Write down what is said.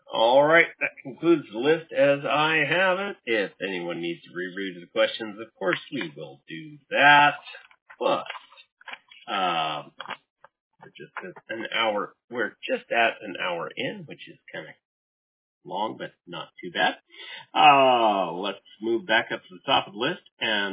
All right, that concludes the list as I have it. If anyone needs to reread the questions, of course we will do that. But we're just at an hour. We're just at an hour in, which is kind of long, but not too bad. Let's move back up to the top of the list and